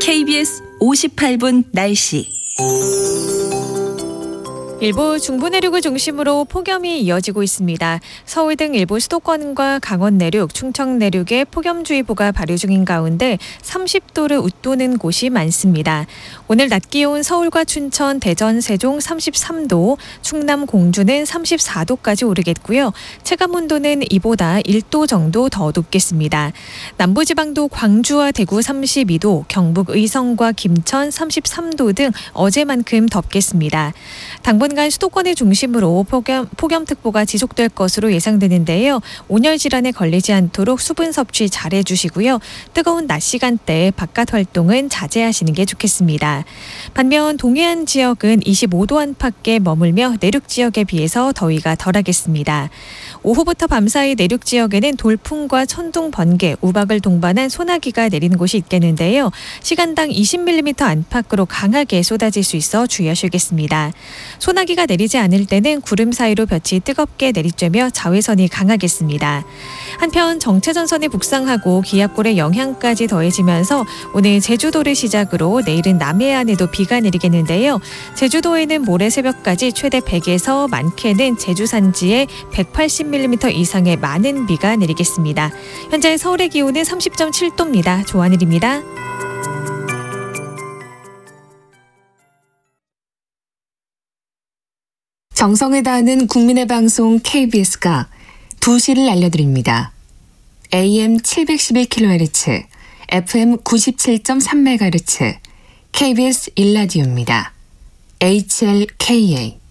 KBS 58분 날씨. 일부 중부 내륙을 중심으로 폭염이 이어지고 있습니다. 서울 등 일부 수도권과 강원 내륙, 충청 내륙에 폭염주의보가 발효 중인 가운데 30도를 웃도는 곳이 많습니다. 오늘 낮 기온 서울과 춘천, 대전, 세종 33도, 충남 공주는 34도까지 오르겠고요. 체감온도는 이보다 1도 정도 더 높겠습니다. 남부지방도 광주와 대구 32도, 경북 의성과 김천 33도 등 어제만큼 덥겠습니다. 당분간 수도권을 중심으로 폭염특보가 지속될 것으로 예상되는데요. 온열 질환에 걸리지 않도록 수분 섭취 잘 해주시고요. 뜨거운 낮 시간대 바깥 활동은 자제하시는 게 좋겠습니다. 반면 동해안 지역은 25도 안팎에 머물며 내륙 지역에 비해서 더위가 덜하겠습니다. 오후부터 밤사이 내륙 지역에는 돌풍과 천둥, 번개, 우박을 동반한 소나기가 내리는 곳이 있겠는데요. 시간당 20mm 안팎으로 강하게 쏟아질 수 있어 주의하셔야겠습니다. 소나기가 내리지 않을 때는 구름 사이로 볕이 뜨겁게 내리쬐며 자외선이 강하겠습니다. 한편 정체전선이 북상하고 기압골의 영향까지 더해지면서 오늘 제주도를 시작으로 내일은 남해안에도 비가 내리겠는데요. 제주도에는 모레 새벽까지 최대 100에서 많게는 제주 산지에 180mm 이상의 많은 비가 내리겠습니다. 현재 서울의 기온은 30.7도입니다. 조한일입니다. 정성을 다하는 국민의 방송 KBS가 2시를 알려드립니다. AM 711kHz, FM 97.3MHz, KBS 1라디오입니다. HLKA